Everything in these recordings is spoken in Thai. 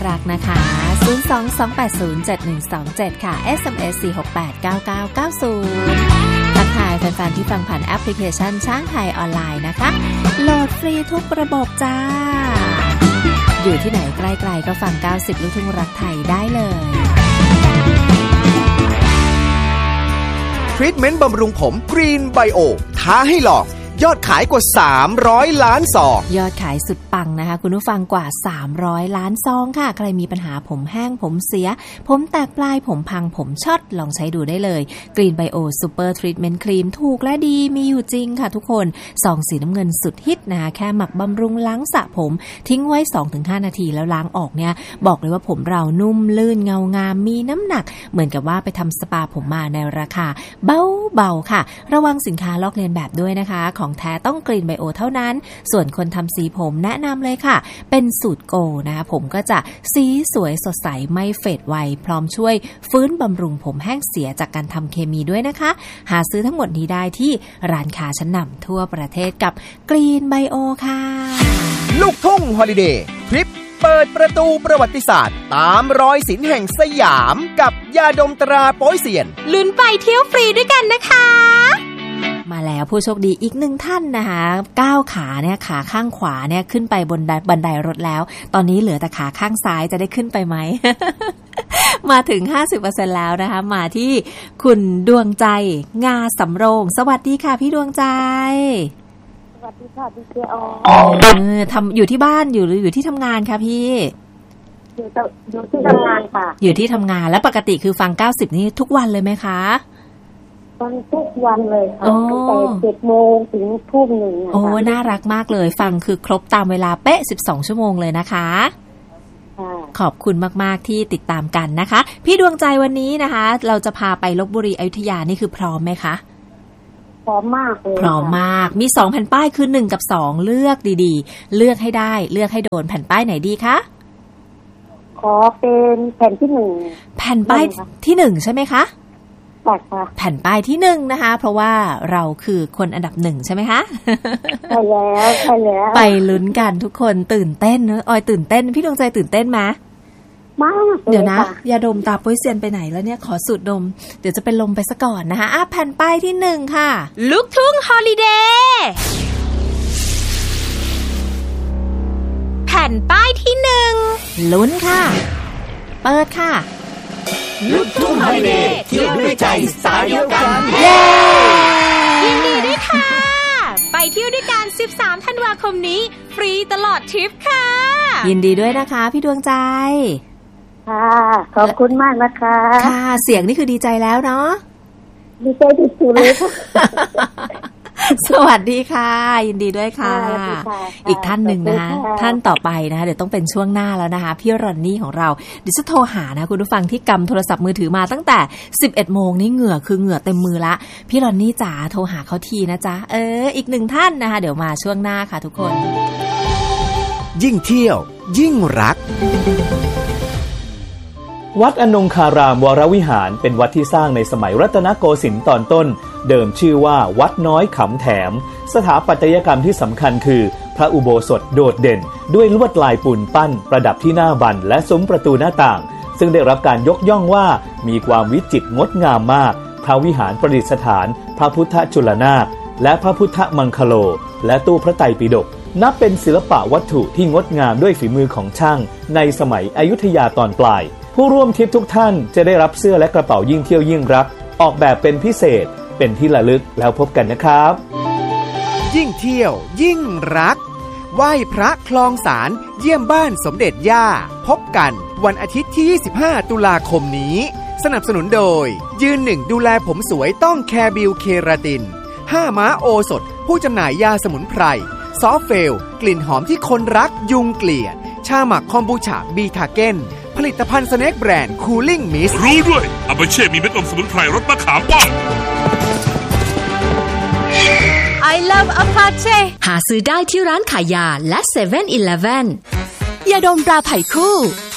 รักนะคะ022807127ค่ะ SMS 4689990ทักทายแฟนๆที่ฟังผ่านแอปพลิเคชันช้างไทยออนไลน์นะคะโหลดฟรีทุกระบบจ้าอยู่ที่ไหนใกล้ๆก็ฟัง90ลูกทุ่งรักไทยได้เลยทรีทเมนต์บำรุงผมกรีนไบโอท้าให้ลองยอดขายกว่า300ล้านซองยอดขายสุดปังนะคะคุณผู้ฟังกว่า300ล้านซองค่ะใครมีปัญหาผมแห้งผมเสียผมแตกปลายผมพังผมช็อตลองใช้ดูได้เลย Green Bio Super Treatment Cream ถูกและดีมีอยู่จริงค่ะทุกคนซองสีน้ำเงินสุดฮิตนะคะแค่หมักบำรุงล้างสระผมทิ้งไว้ 2-5 นาทีแล้วล้างออกเนี่ยบอกเลยว่าผมเรานุ่มลื่นเงางามมีน้ำหนักเหมือนกับว่าไปทำสปาผมมาในราคาเบาๆค่ะระวังสินค้าลอกเลียนแบบด้วยนะคะของแท้ต้องกรีนไบโอเท่านั้นส่วนคนทำสีผมแนะนำเลยค่ะเป็นสูตรโกนะคะผมก็จะสีสวยสดใสไม่เฟดไวพร้อมช่วยฟื้นบำรุงผมแห้งเสียจากการทำเคมีด้วยนะคะหาซื้อทั้งหมดนี้ได้ที่ร้านค้าชั้นนำทั่วประเทศกับกรีนไบโอค่ะลูกทุ่งฮอลิเดย์ทริปเปิดประตูประวัติศาสตร์ตามรอยศิลป์แห่งสยามกับยาดมตราโป๊ยเซียนลุ้นไปเที่ยวฟรีด้วยกันนะคะมาแล้วผู้โชคดีอีก1ท่านนะคะก้าวขาเนี่ยขาข้างขวาเนี่ยขึ้นไปบนบันไดรถแล้วตอนนี้เหลือแต่ขาข้างซ้ายจะได้ขึ้นไปไหม มาถึง 50% แล้วนะคะมาที่คุณดวงใจงาสำโรงสวัสดีค่ะพี่ดวงใจสวัสดีค่ะพี่เจอทำอยู่ที่บ้านอยู่หรืออยู่ที่ทำงานคะพี่อยู่ที่ทำงานค่ะอยู่ที่ทำงานแล้วปกติคือฟัง90นี่ทุกวันเลยไหมคะฟังทุกวันเลยค่ะตั้งแต่ 7:00 นถึง 19:00 นโอ้น่ารักมากเลยฟังคือครบตามเวลาเป๊ะ12ชั่วโมงเลยนะคะขอบคุณมากๆที่ติดตามกันนะคะพี่ดวงใจวันนี้นะคะเราจะพาไปลพบุรีอยุธยานี่คือพร้อมไหมคะพร้อมมากเลยพร้อมมากมี2แผ่นป้ายคือ1กับ2เลือกดีๆเลือกให้ได้เลือกให้โดนแผ่นป้ายไหนดีคะขอเป็นแผ่นที่1 แผ่นป้ายที่1ใช่ไหมคะแผ่นป้ายที่1นะคะเพราะว่าเราคือคนอันดับ1ใช่ไหมคะใช่แล้วไปลุ้นกันทุกคนตื่นเต้นเนอะออยตื่นเต้นพี่ดวงใจตื่นเต้นไหมมากเดี๋ยวนะยาดมตาโป๊ยเซียนไปไหนแล้วเนี่ยขอสูดดมเดี๋ยวจะเป็นลมไปซะก่อนนะคะแผ่นป้ายที่1ค่ะลูกทุ่งฮอลิเดย์แผ่นป้ายที่1ลุ้นค่ะเปิดค่ะลูกทุ่งฮอลิเดย์เที่ยวด้วยใจสายเดียวกันเย้ยินดีด้วยค่ะไปเที่ยวด้วยกัน13ธันวาคมนี้ฟรีตลอดทริปค่ะยินดีด้วยนะคะพี่ดวงใจค่ะขอบคุณมากนะคะค่ะเสียงนี่คือดีใจแล้วเนาะดีใจที่สุดเลยค่ะสวัสดีค่ะยินดีด้วยค่ะอีกท่านหนึ่งนะคะท่านต่อไปนะคะเดี๋ยวต้องเป็นช่วงหน้าแล้วนะคะพี่รอนนี่ของเราเดี๋ยวจะโทรหานะคุณผู้ฟังที่กำโทรศัพท์มือถือมาตั้งแต่ 11:00 นนี่เหงื่อเต็มมือละพี่รอนนี่จ๋าโทรหาเขาทีนะจ๊ะอีก1ท่านนะคะเดี๋ยวมาช่วงหน้าค่ะทุกคนยิ่งเที่ยวยิ่งรักวัดอนงคารามวรวิหารเป็นวัดที่สร้างในสมัยรัตนโกสินทร์ตอนต้นเดิมชื่อว่าวัดน้อยขำแถมสถาปัตยกรรมที่สำคัญคือพระอุโบสถโดดเด่นด้วยลวดลายปูนปั้นประดับที่หน้าบันและซุ้มประตูหน้าต่างซึ่งได้รับการยกย่องว่ามีความวิจิตรงดงามมากพระวิหารประดิษฐานพระพุทธจุลนาคและพระพุทธมังคโลและตู้พระไตรปิฎกนับเป็นศิลปะวัตถุที่งดงามด้วยฝีมือของช่างในสมัยอยุธยาตอนปลายผู้ร่วมทริปทุกท่านจะได้รับเสื้อและกระเป๋ายิ่งเที่ยวยิ่งรักออกแบบเป็นพิเศษเป็นที่ระลึกแล้วพบกันนะครับยิ่งเที่ยวยิ่งรักไหว้พระคลองสารเยี่ยมบ้านสมเด็จย่าพบกันวันอาทิตย์ที่25ตุลาคมนี้สนับสนุนโดยยืนหนึ่งดูแลผมสวยต้องแคร์บิวเคราติน5ม้าโอสถผู้จำหน่ายยาสมุนไพรซอฟเฟลกลิ่นหอมที่คนรักยุงเกลียดชาหมักคอมบูชาบีทาเก้นผลิตภัณฑ์สแน็คแบรนด์คูลิ่งมิสรู้ด้วยอาบาเช่มีเม็ดอมสมุนไพรรสมะขามป้อน I love Apache หาซื้อได้ที่ร้านขายยาและ 7-Eleven ยาดมตราไผ่คู่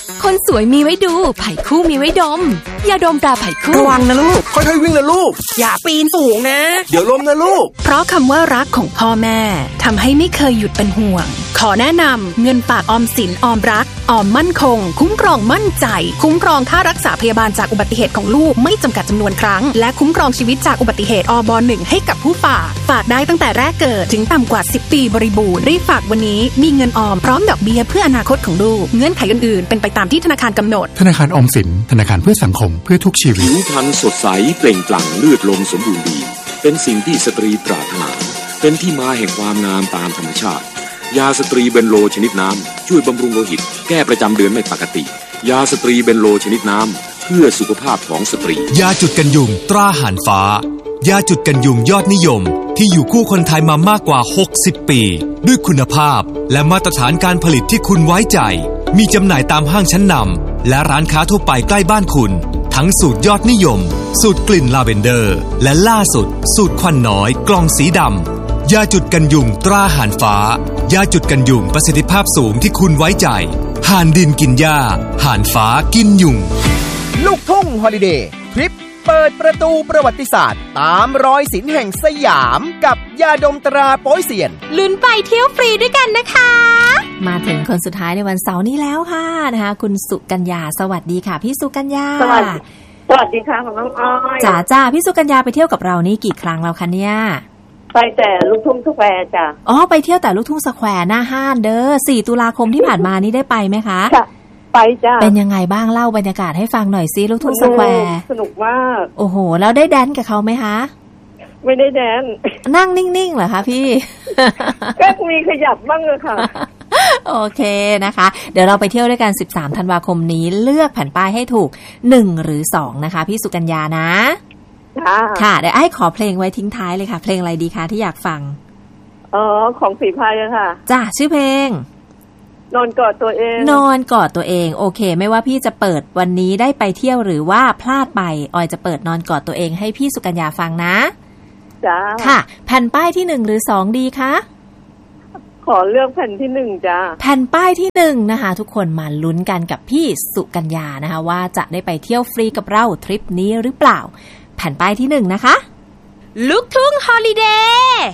คนสวยมีไว้ดูไผ่คู่มีไว้ดมยาดมตราไผ่คู่ระวังนะลูกค่อยๆวิ่งนะลูกอย่าปีนสูงนะเดี๋ยวล้มนะลูกเพราะคำว่ารักของพ่อแม่ทำให้ไม่เคยหยุดเป็นห่วงขอแนะนำเงินฝากออมสินออมรักออมมั่นคงคุ้มครองมั่นใจคุ้มครองค่ารักษาพยาบาลจากอุบัติเหตุของลูกไม่จำกัดจำนวนครั้งและคุ้มครองชีวิตจากอุบัติเหตุอบ.1 ให้กับผู้ฝากได้ตั้งแต่แรกเกิดถึงต่ำกว่า10 ปีบริบูรณ์รีบฝากวันนี้มีเงินออมพร้อมดอกเบี้ยเพื่ออนาคตของลูกเงื่อนไขอื่นๆเป็นไปตามที่ธนาคารกำหนดธนาคารออมสินธนาคารเพื่อสังคมเพื่อทุกชีวิตผิวพรรณสดใสเปล่งปลั่งเลือดลมสมบูรณ์ดีเป็นสิ่งที่สตรีปรารถนาเป็นที่มาแห่งความงามตามธรรมชาติยาสตรีเบนโลชนิดน้ำช่วยบำรุงโลหิตแก้ประจำเดือนไม่ปกติยาสตรีเบนโลชนิดน้ำเพื่อสุขภาพของสตรียาจุดกันยุงตราห่านฟ้ายาจุดกันยุงยอดนิยมที่อยู่คู่คนไทยมามากกว่า60 ปีด้วยคุณภาพและมาตรฐานการผลิตที่คุณไว้ใจมีจำหน่ายตามห้างชั้นนำและร้านค้าทั่วไปใกล้บ้านคุณทั้งสูตรยอดนิยมสูตรกลิ่นลาเวนเดอร์และล่าสุดสูตรควันน้อยกล่องสีดำยาจุดกันยุงตราห่านฟ้ายาจุดกันยุงประสิทธิภาพสูงที่คุณไว้ใจห่านดินกินหญ้าห่านฟ้ากินยุงลูกทุ่งฮอลิเดย์ทริปเปิดประตูประวัติศาสตร์ตามรอยศิลป์แห่งสยามกับยาดมตราโป๊ยเซียนลุ้นไปเที่ยวฟรีด้วยกันนะคะมาถึงคนสุดท้ายในวันเสาร์นี้แล้วค่ะนะคะคุณสุกัญญาสวัสดีค่ะพี่สุกัญญาสวัสดีค่ะของน้องอ้อยจ้าพี่สุกัญญาไปเที่ยวกับเรานี่กี่ครั้งแล้วคะเนี่ยไปแต่ลูกทุ่งสแควร์จ้ะอ๋อไปเที่ยวแต่ลูกทุ่งสแควร์หน้าห้านเด้อ4 ตุลาคมที่ผ่านมานี่ได้ไปไหมคะไปจ้ะเป็นยังไงบ้างเล่าบรรยากาศให้ฟังหน่อยซิลูกทุ่งสแควร์สนุกมากโอ้โหแล้วได้แดนกับเขาไหมคะไม่ได้แดนนั่งนิ่งๆเหรอคะพี่ก็มีขยับบ้างเลยค่ะโอเคนะคะเดี๋ยวเราไปเที่ยวด้วยกัน13 ธันวาคมนี้เลือกแผ่นป้ายให้ถูก1หรือ2นะคะพี่สุกัญญานะค่ะเดี๋ยวไอ้ขอเพลงไว้ทิ้งท้ายเลยค่ะเพลงอะไรดีคะที่อยากฟังของศรีไพรค่ะจ้ะชื่อเพลงนอนกอดตัวเองนอนกอดตัวเองโอเคไม่ว่าพี่จะเปิดวันนี้ได้ไปเที่ยวหรือว่าพลาดไปออยจะเปิดนอนกอดตัวเองให้พี่สุกัญญาฟังนะจ้าค่ะแผ่นป้ายที่1หรือ2ดีคะขอเลือกแผ่นที่1จ้าแผ่นป้ายที่1นะคะทุกคนมาลุ้นกันกับพี่สุกัญญานะคะว่าจะได้ไปเที่ยวฟรีกับเราทริปนี้หรือเปล่าแผ่นป้ายที่1นะคะลูกทุ่งฮอลิเดย์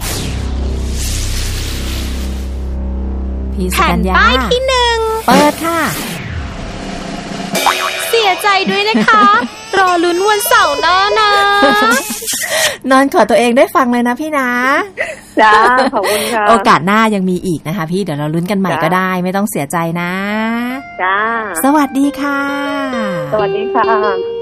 แผ่นป้ายที่1เปิดค่ะเสียใจด้วยนะคะรอลุ้นวันเสาร์หน้านะนอนกอดตัวเองได้ฟังเลยนะพี่นะจ้าขอบคุณค่ะโอกาสหน้ายังมีอีกนะคะพี่เดี๋ยวเราลุ้นกันใหม่ก็ได้ไม่ต้องเสียใจนะจ้าสวัสดีค่ะสวัสดีค่ะ